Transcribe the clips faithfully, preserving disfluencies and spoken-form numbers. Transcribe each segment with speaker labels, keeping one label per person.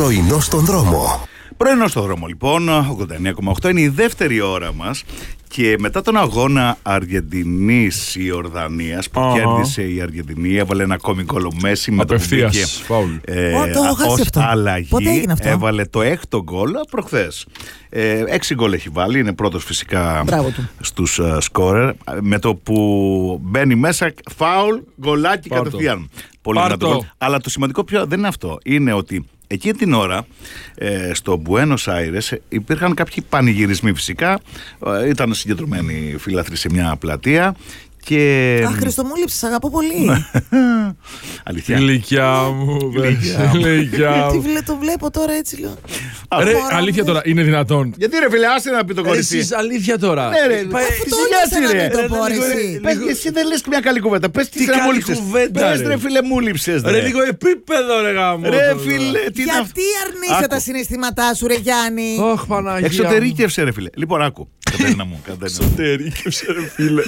Speaker 1: Πρωινό στον δρόμο.
Speaker 2: Πρωινό στον δρόμο λοιπόν, ογδόντα εννέα κόμμα οκτώ είναι η δεύτερη ώρα μας. Και μετά τον αγώνα Αργεντινής-Ιορδανίας που uh-huh. κέρδισε η Αργεντινή, έβαλε ένα ακόμη γκολ ο Μέση με το που μπήκε ε, ως αλλαγή. Έβαλε το έκτο γκολ προχθές. Ε, έξι γκολ έχει βάλει, είναι πρώτος φυσικά στους uh, σκόρερ. Με το που μπαίνει μέσα, φάουλ, γκολάκι κατευθείαν. Πολύ δυνατό. Αλλά το σημαντικό πια δεν είναι αυτό. Είναι ότι εκείνη την ώρα ε, στο Μπουένος Άιρες υπήρχαν κάποιοι πανηγυρισμοί φυσικά. Ε, ήταν συγκεντρωμένοι φίλαθροι σε μια πλατεία. Και... Αχ,
Speaker 3: Χριστό μου λείψεις, αγαπώ πολύ.
Speaker 2: Αλήθεια.
Speaker 4: Ηλικιά μου, ηλικιά μου.
Speaker 3: Τι το βλέπω τώρα έτσι λέω.
Speaker 4: Ρε, αλήθεια τώρα, είναι δυνατόν?
Speaker 2: Γιατί ρε φίλε, άστε να πει το κορίτσι.
Speaker 4: Εσείς αλήθεια τώρα.
Speaker 2: Ναι ρε,
Speaker 3: φυσικά ρε.
Speaker 2: Πες και εσύ δεν λες μια καλή κουβέντα. Πες τι καλή κουβέντα. Πες ρε φίλε, μου λείψες.
Speaker 4: Ρε λίγο επίπεδο ρε γάμο.
Speaker 2: Ρε φίλε, τι να...
Speaker 3: Γιατί αρνείσαι τα συναισθήματά σου ρε Γιάννη?
Speaker 4: Ωχ Παναγία.
Speaker 2: Εξωτερήκευσε ρε φίλε. Λοιπόν άκου. Κατερίνα μου,
Speaker 4: εξωτερήκευσε ρε φίλε.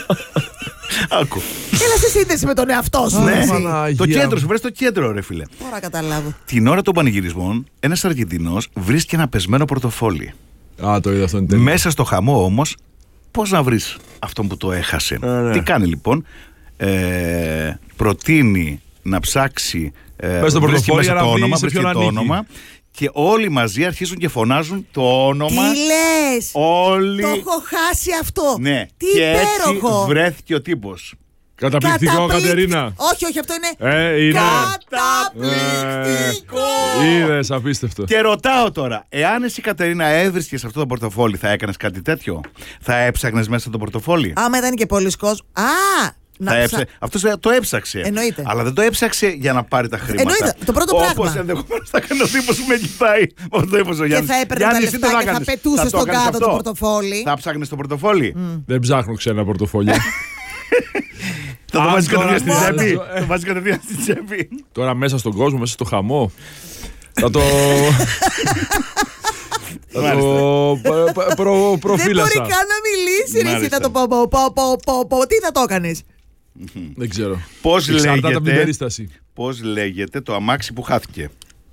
Speaker 2: Άκου.
Speaker 3: Έλα σε σύνδεση με τον εαυτό σου.
Speaker 2: Ναι, το κέντρο σου, βρες το κέντρο ρε φίλε.
Speaker 3: Τώρα καταλάβω.
Speaker 2: Την ώρα των πανηγυρισμών, ένας Αργεντινός βρίσκει ένα πεσμένο πορτοφόλι.
Speaker 4: Α, το είδα αυτό είναι τέλειο.
Speaker 2: Μέσα στο χαμό όμως, πώς να βρεις αυτόν που το έχασε? Α, ναι. Τι κάνει λοιπόν? Ε, προτείνει να ψάξει ε,
Speaker 4: μέσα στο πορτοφόλι
Speaker 2: μέσα το όνομα, βρίσκει το όνομα. Και όλοι μαζί αρχίζουν και φωνάζουν το όνομα.
Speaker 3: Τι λες?
Speaker 2: Όλοι...
Speaker 3: Το έχω χάσει αυτό.
Speaker 2: Ναι.
Speaker 3: Τι
Speaker 2: και
Speaker 3: υπέροχο.
Speaker 2: Έτσι βρέθηκε ο τύπος.
Speaker 4: Καταπληκτικό, Καταπληκ... Κατερίνα.
Speaker 3: Όχι, όχι, αυτό είναι.
Speaker 4: Ε, είναι.
Speaker 3: Καταπληκτικό.
Speaker 4: Ε, είδες, απίστευτο.
Speaker 2: Και ρωτάω τώρα, εάν εσύ Κατερίνα έβρισκες αυτό το πορτοφόλι, θα έκανες κάτι τέτοιο? Θα έψαχνες μέσα το πορτοφόλι?
Speaker 3: Άμα ήταν και πολλοί κόσμος. Α!
Speaker 2: Θα έψα... Αυτός το έψαξε.
Speaker 3: Εννοείται.
Speaker 2: Αλλά δεν το έψαξε για να πάρει τα χρήματα.
Speaker 3: Εννοείται. Το πρώτο
Speaker 2: Όπως
Speaker 3: πράγμα.
Speaker 2: Όπως ενδεχομένως θα κάνει ο τύπος που με κοιτάει. Όπως το είπε ο Γιάννης.
Speaker 3: Και θα έπαιρνε τα λεφτά και θα πετούσε στον κάτω το πορτοφόλι.
Speaker 2: Θα ψάχνεις το πορτοφόλι.
Speaker 4: Mm. Δεν ψάχνω ξένα πορτοφόλια.
Speaker 2: Θα το βάζεις κατευθείαν στην τσέπη. Το βάζεις κατευθείαν στην τσέπη.
Speaker 4: Τώρα μέσα στον κόσμο, μέσα στο χαμό. Θα το... Θα το προφύλασα.
Speaker 3: Δεν μπορεί καν να μιλήσει ρε, εσύ θα το πω, πω, πω, πω, πω. Τι θα το έκανες?
Speaker 4: Δεν ξέρω.
Speaker 2: Πώς λέγεται,
Speaker 4: πώς
Speaker 2: λέγεται το αμάξι που χάθηκε?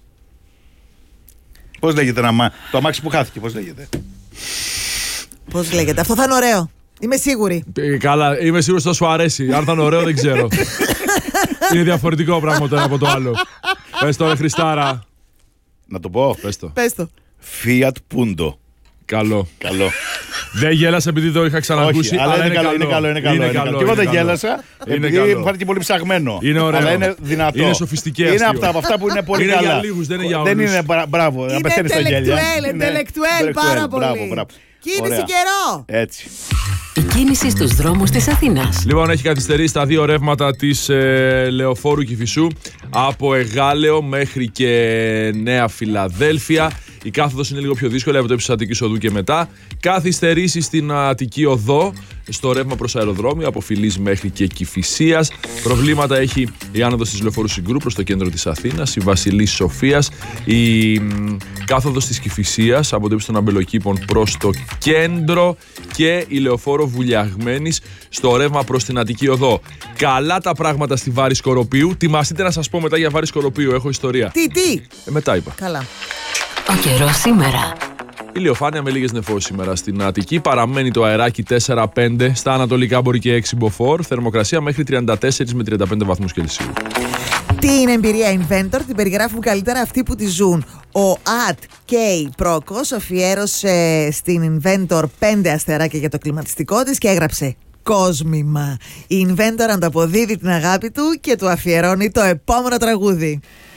Speaker 2: Πώς λέγεται το αμάξι που χάθηκε? Πώς λέγεται?
Speaker 3: Πώς λέγεται? Αυτό θα είναι ωραίο. Είμαι σίγουρη.
Speaker 4: Ε, καλά, είμαι σίγουρος ότι θα σου αρέσει. Αν θα είναι ωραίο δεν ξέρω. Είναι διαφορετικό πράγμα το ένα από το άλλο. Πες το ρε Χριστάρα.
Speaker 2: Να το πω?
Speaker 4: Πες το.
Speaker 3: Πες το.
Speaker 2: Fiat Punto.
Speaker 4: Καλό.
Speaker 2: Καλό.
Speaker 4: Δεν γέλασα επειδή το είχα ξανακούσει.
Speaker 2: Όχι, αλλά, αλλά είναι, καλό, είναι καλό. Είναι καλό. Είναι καλό. Και εγώ δεν γέλασα. Επειδή υπάρχει και πολύ ψαγμένο.
Speaker 4: Είναι ωραίο.
Speaker 2: Αλλά είναι δυνατό.
Speaker 4: Είναι σοφιστικές.
Speaker 2: Είναι από, από αυτά που είναι πολύ
Speaker 4: είναι
Speaker 2: καλά.
Speaker 4: Για λίγους, δεν είναι για όλους.
Speaker 2: Δεν είναι μπράβο.
Speaker 3: Είναι τελεκτουέλ, τελεκτουέλ πάρα πολύ.
Speaker 2: Μπράβο, μπράβο.
Speaker 3: Κίνηση καιρό.
Speaker 2: Έτσι.
Speaker 1: Η κίνηση στους δρόμους της Αθήνας.
Speaker 4: Λοιπόν, έχει καθυστερήσει τα δύο ρεύματα της ε, Λεωφόρου Κηφισού από Εγάλεο μέχρι και Νέα Φιλαδέλφια. Η κάθοδος είναι λίγο πιο δύσκολη από το ύψος Αττικής Οδού και μετά. Καθυστερήσει στην Αττική Οδό, στο ρεύμα προς αεροδρόμιο, από Φιλής μέχρι και Κηφισίας. Προβλήματα έχει η άνοδος της Λεωφόρου Συγκρού προς το κέντρο της Αθήνας, η Βασιλής Σοφίας, η μ, κάθοδος της Κηφισίας από το ύψος των Αμπελοκήπων προς το κέντρο και η Λεωφόρο Βουλιαγμένης στο ρεύμα προς την Αττική Οδό. Καλά τα πράγματα στη Βάρη Σκοροπίου. Τιμαστείτε να σας πω μετά για Βάρη Σκοροπίου, έχω ιστορία.
Speaker 3: Τι, τι.
Speaker 4: Ε, μετά είπα.
Speaker 3: Καλά.
Speaker 1: Ο καιρός σήμερα.
Speaker 4: Ηλιοφάνεια με λίγες νεφώσεις σήμερα στην Αττική. Παραμένει το αεράκι τέσσερα πέντε, στα ανατολικά μπορεί και έξι μποφόρ. Θερμοκρασία μέχρι τριάντα τέσσερα με τριάντα πέντε βαθμούς Κελσίου.
Speaker 3: Τι είναι εμπειρία Inventor, την περιγράφουν καλύτερα αυτοί που τη ζουν. Ο Ατ Κέι Πρόκος αφιέρωσε στην Inventor πέντε αστεράκια για το κλιματιστικό της και έγραψε κόσμημα. Η Inventor ανταποδίδει την αγάπη του και του αφιερώνει το επόμενο τραγούδι.